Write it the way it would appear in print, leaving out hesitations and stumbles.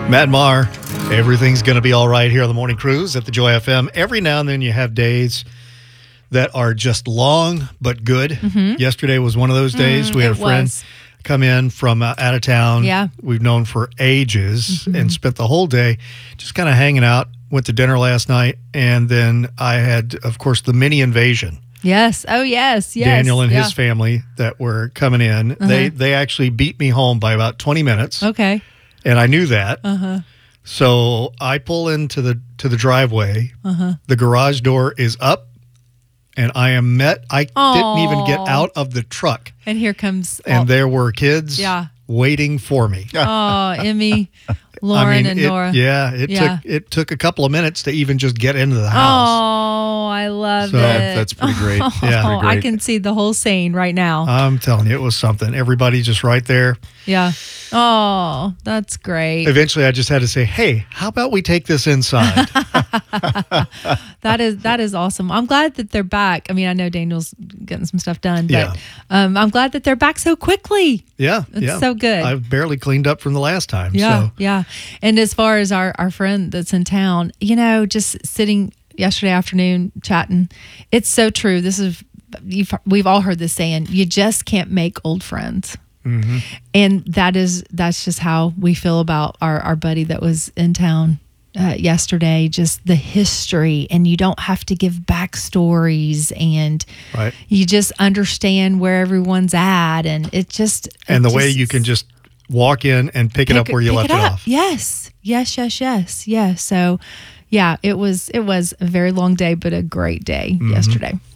Matt Maher, everything's going to be all right here on the Morning Cruise at the Joy FM. Every now and then you have days that are just long but good. Yesterday was one of those days. We had a friend come in from out of town. Yeah. We've known for ages and spent the whole day just kind of hanging out. Went to dinner last night, and then I had, of course, the mini invasion. Yes. Oh, yes. Yes. Daniel and his family that were coming in. They actually beat me home by about 20 minutes. Okay. And I knew that. So I pull into the driveway. The garage door is up, and I am met. I didn't even get out of the truck. And here comes... And there were kids waiting for me. Oh, Emmy, Lauren, and Nora. It took a couple of minutes to even just get into the house. Oh, I love it. That's pretty great. Yeah. Oh, I can see the whole scene right now. I'm telling you, it was something. Everybody just right there. Yeah. Oh, that's great. Eventually, I just had to say, hey, how about we take this inside? That is awesome. I'm glad that they're back. I mean, I know Daniel's getting some stuff done, but I'm glad that they're back so quickly. Yeah. It's so good. I've barely cleaned up from the last time. Yeah, yeah. And as far as our friend that's in town, just sitting yesterday afternoon chatting, it's so true. We've all heard this saying, you just can't make old friends. And that's just how we feel about our buddy that was in town yesterday, just the history, and you don't have to give backstories, and you just understand where everyone's at, and the way you can just walk in and pick it up where you left it off. Yes. So yeah, it was a very long day, but a great day yesterday.